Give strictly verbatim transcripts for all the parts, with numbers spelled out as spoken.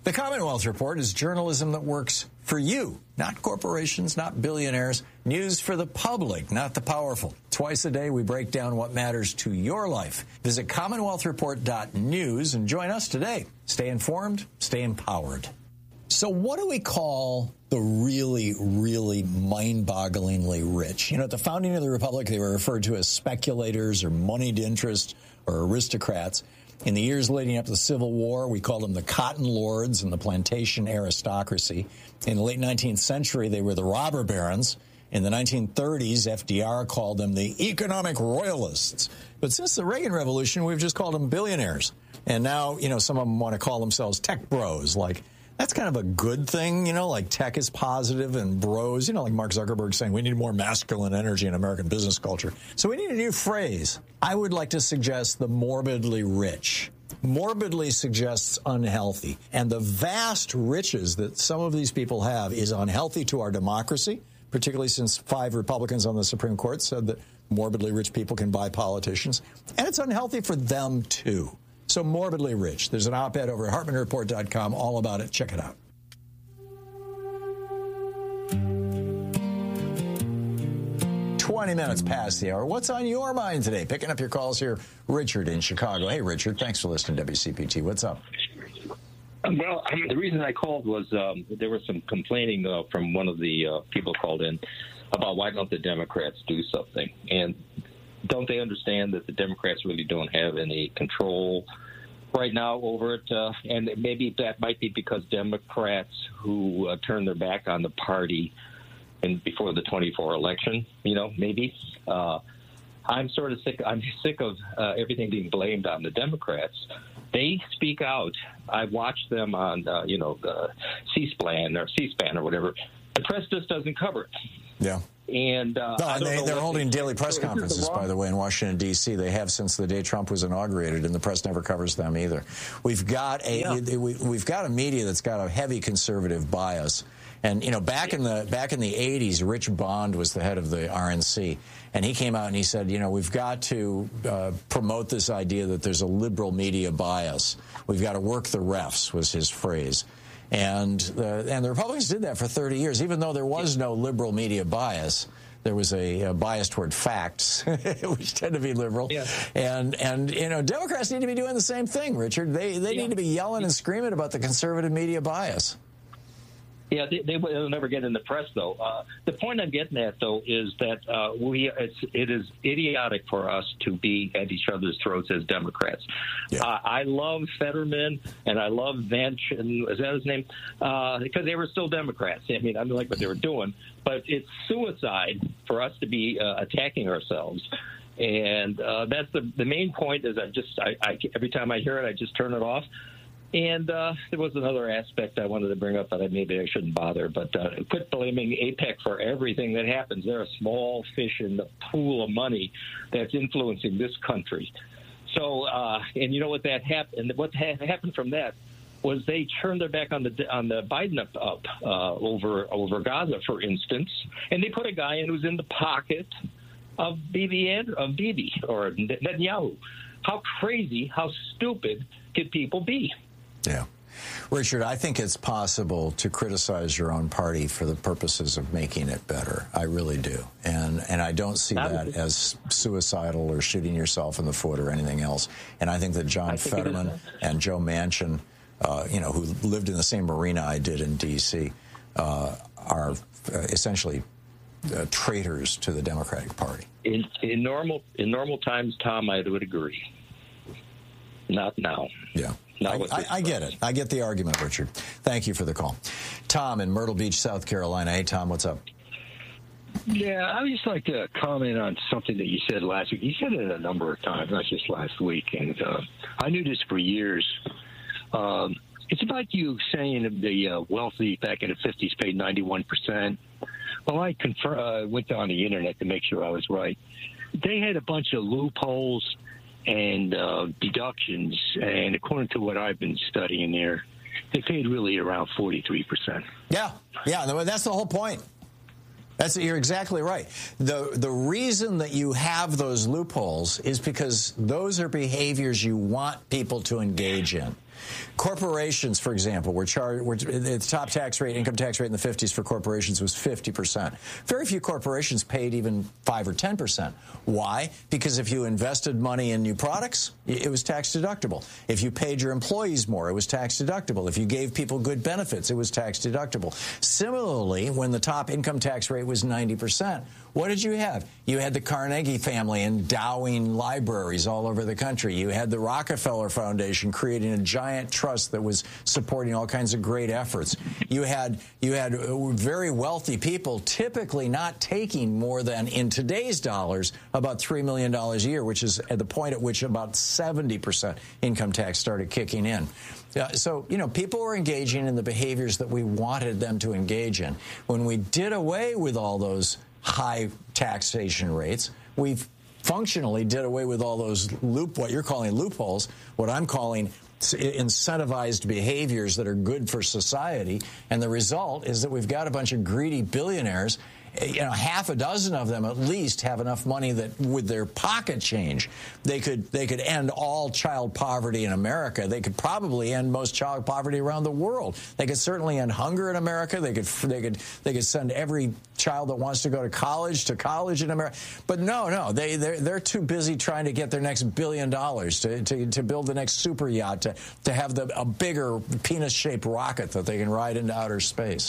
The Commonwealth Report is journalism that works for you, not corporations, not billionaires. News for the public, not the powerful. Twice a day, we break down what matters to your life. Visit commonwealth report dot news and join us today. Stay informed, stay empowered. So what do we call the really, really mind-bogglingly rich? You know, at the founding of the Republic, they were referred to as speculators or moneyed interest or aristocrats. In the years leading up to the Civil War, we called them the cotton lords and the plantation aristocracy. In the late nineteenth century, they were the robber barons. In the nineteen thirties, F D R called them the economic royalists. But since the Reagan Revolution, we've just called them billionaires. And now, you know, some of them want to call themselves tech bros. Like, that's kind of a good thing, you know, like tech is positive and bros, you know, like Mark Zuckerberg saying we need more masculine energy in American business culture. So we need a new phrase. I would like to suggest the morbidly rich. Morbidly suggests unhealthy. And the vast riches that some of these people have is unhealthy to our democracy, particularly since five Republicans on the Supreme Court said that morbidly rich people can buy politicians. And it's unhealthy for them, too. So morbidly rich. There's an op-ed over at hartman report dot com all about it. Check it out. twenty minutes past the hour. What's on your mind today? Picking up your calls here, Richard in Chicago. Hey, Richard, thanks for listening to W C P T. What's up? Well, I mean, the reason I called was um, there was some complaining uh, from one of the uh, people called in about why don't the Democrats do something. And don't they understand that the Democrats really don't have any control right now over it? Uh, and maybe that might be because Democrats who uh, turned their back on the party in, before the twenty-four election, you know, maybe. Uh, I'm sort of sick. I'm sick of uh, everything being blamed on the Democrats. They speak out. I watched them on, uh, you know, uh, C-SPAN or C-SPAN or whatever. The press just doesn't cover it. Yeah. And, uh, no, and they, they're holding they, daily press so conferences, by the way, in Washington, D C They have since the day Trump was inaugurated, and the press never covers them either. We've got a yeah. we, we've got a media that's got a heavy conservative bias. And, you know, back in the back in the eighties, Rich Bond was the head of the R N C, and he came out and he said, you know, we've got to uh, promote this idea that there's a liberal media bias. We've got to work the refs, was his phrase. And the, and the Republicans did that for thirty years, even though there was no liberal media bias. There was a, a bias toward facts, which tend to be liberal. Yeah. And, and you know, Democrats need to be doing the same thing, Richard. They, they yeah. need to be yelling and screaming about the conservative media bias. Yeah, they, they will never get in the press, though. Uh, the point I'm getting at, though, is that uh, we it's, it is idiotic for us to be at each other's throats as Democrats. Yeah. Uh, I love Fetterman and I love Vance, and is that his name? Uh, because they were still Democrats. I mean, I didn't like what they were doing, but it's suicide for us to be uh, attacking ourselves. And uh, that's the the main point. Is I just I, I every time I hear it, I just turn it off. And uh, there was another aspect I wanted to bring up that I, maybe I shouldn't bother, but uh, quit blaming AIPAC for everything that happens. They're a small fish in the pool of money that's influencing this country. So, uh, and you know what that happened? What ha- happened from that was they turned their back on the on the Biden up, up uh, over over Gaza, for instance, and they put a guy in who's in the pocket of Bibi of Bibi or Netanyahu. How crazy, how stupid could people be? Yeah. Richard, I think it's possible to criticize your own party for the purposes of making it better. I really do. And and I don't see that as suicidal or shooting yourself in the foot or anything else. And I think that John Fetterman and Joe Manchin, uh, you know, who lived in the same arena I did in D C, uh, are uh, essentially uh, traitors to the Democratic Party. In, in normal in normal times, Tom, I would agree. Not now. Yeah. I, I, I get it. I get the argument, Richard. Thank you for the call. Tom in Myrtle Beach, South Carolina. Hey, Tom, what's up? Yeah, I would just like to comment on something that you said last week. You said it a number of times, not just last week. And uh, I knew this for years. Um, it's about you saying the uh, wealthy back in the fifties paid ninety-one percent. Well, I confer- uh, went on the Internet to make sure I was right. They had a bunch of loopholes and uh, deductions, and according to what I've been studying there, they paid really around forty-three percent. Yeah, yeah, that's the whole point. That's you're exactly right. The the reason that you have those loopholes is because those are behaviors you want people to engage in. Corporations, for example, were charged. Were, the top tax rate, income tax rate in the fifties for corporations was fifty percent. Very few corporations paid even five or ten percent. Why? Because if you invested money in new products, it was tax deductible. If you paid your employees more, it was tax deductible. If you gave people good benefits, it was tax deductible. Similarly, when the top income tax rate was ninety percent, what did you have? You had the Carnegie family endowing libraries all over the country. You had the Rockefeller Foundation creating a giant trust that was supporting all kinds of great efforts. You had you had very wealthy people typically not taking more than, in today's dollars, about three million dollars a year, which is at the point at which about seventy percent income tax started kicking in. Uh, so, you know, people were engaging in the behaviors that we wanted them to engage in. When we did away with all those high taxation rates, we've functionally did away with all those loop, what you're calling loopholes, what I'm calling incentivized behaviors that are good for society. And the result is that we've got a bunch of greedy billionaires. You know, half a dozen of them at least have enough money that with their pocket change, they could they could end all child poverty in America. They could probably end most child poverty around the world. They could certainly end hunger in America. They could they could they could send every child that wants to go to college to college in America. But no, no, they they're, they're too busy trying to get their next billion dollars to to, to build the next super yacht, to to have the a bigger penis-shaped rocket that they can ride into outer space.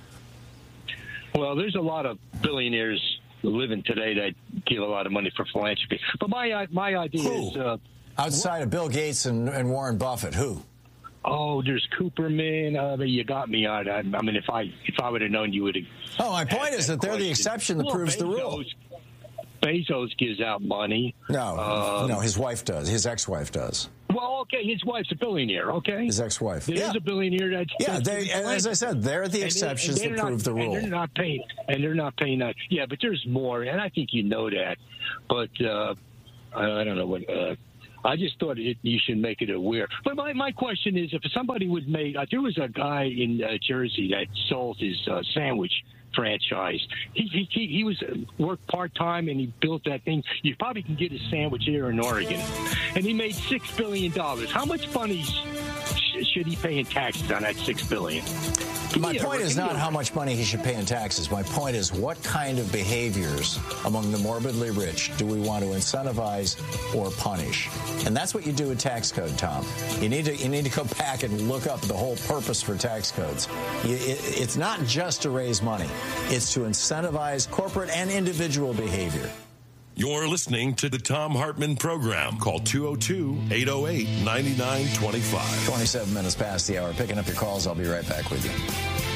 Well, there's a lot of billionaires living today that give a lot of money for philanthropy. But my my idea who? is... Uh, Outside of Bill Gates and, and Warren Buffett, who? Oh, there's Cooperman. Uh, you got me on. I, I mean, if I if I would have known, you would have... Oh, my point is that they're the exception that well, proves Bezos, the rule. Bezos gives out money. No, um, no, his wife does. His ex-wife does. Well, okay, his wife's a billionaire, okay? His ex-wife. There's yeah. a billionaire that... Yeah, they, as I said, they're the exceptions and they, and that prove not, the rule. And they're not paying, and they're not paying that. Yeah, but there's more, and I think you know that. But uh, I, I don't know what... Uh, I just thought it, you should make it aware. But my, my question is, if somebody would make... Uh, there was a guy in uh, Jersey that sold his uh, sandwich franchise. He he he was worked part time and he built that thing. You probably can get a sandwich here in Oregon, and he made six billion dollars. How much money sh- should he pay in taxes on that six billion? My point is not how much money he should pay in taxes. My point is what kind of behaviors among the morbidly rich do we want to incentivize or punish? And that's what you do with tax code, Tom. You need to you need to go back and look up the whole purpose for tax codes. You, it, it's not just to raise money. It's to incentivize corporate and individual behavior. You're listening to the Thom Hartmann Program. Call two oh two, eight oh eight, nine nine two five. twenty-seven minutes past the hour. Picking up your calls. I'll be right back with you.